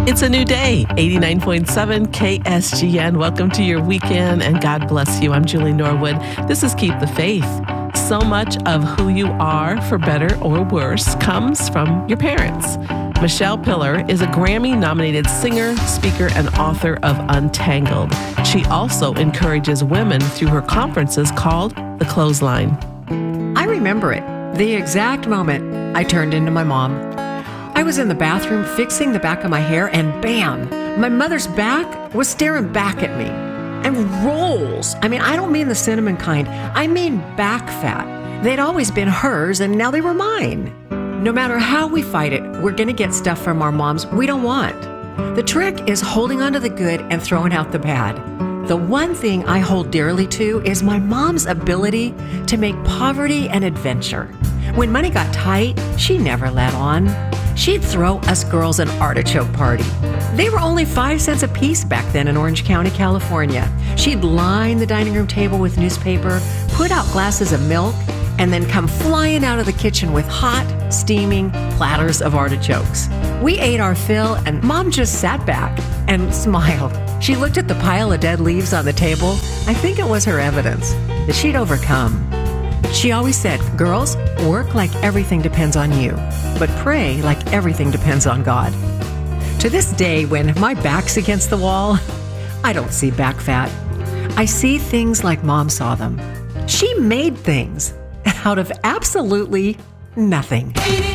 It's a new day, 89.7 KSGN. Welcome to your weekend and God bless you. I'm Julie Norwood. This is Keep the Faith. So much of who you are, for better or worse, comes from your parents. Michelle Pillar is a Grammy-nominated singer, speaker, and author of Untangled. She also encourages women through her conferences called The Clothesline. I remember it, the exact moment I turned into my mom. I was in the bathroom fixing the back of my hair and bam, my mother's back was staring back at me. And rolls. I mean, I don't mean the cinnamon kind. I mean back fat. They'd always been hers and now they were mine. No matter how we fight it, we're going to get stuff from our moms we don't want. The trick is holding on to the good and throwing out the bad. The one thing I hold dearly to is my mom's ability to make poverty an adventure. When money got tight, she never let on. She'd throw us girls an artichoke party. They were only 5 cents a piece back then in Orange County, California. She'd line the dining room table with newspaper, put out glasses of milk, and then come flying out of the kitchen with hot, steaming platters of artichokes. We ate our fill, and Mom just sat back and smiled. She looked at the pile of dead leaves on the table. I think it was her evidence that she'd overcome. She always said, girls, work like everything depends on you, but pray like everything depends on God. To this day, when my back's against the wall, I don't see back fat. I see things like Mom saw them. She made things out of absolutely nothing.